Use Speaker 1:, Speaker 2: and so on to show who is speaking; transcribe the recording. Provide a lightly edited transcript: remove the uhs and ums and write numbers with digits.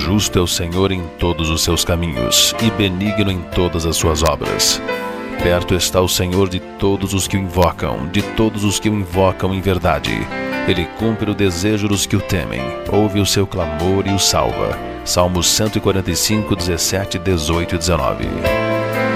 Speaker 1: Justo é o Senhor em todos os seus caminhos, e benigno em todas as suas obras. Perto está o Senhor de todos os que o invocam, de todos os que o invocam em verdade. Ele cumpre o desejo dos que o temem, ouve o seu clamor e o salva. Salmos 145, 17, 18 e 19.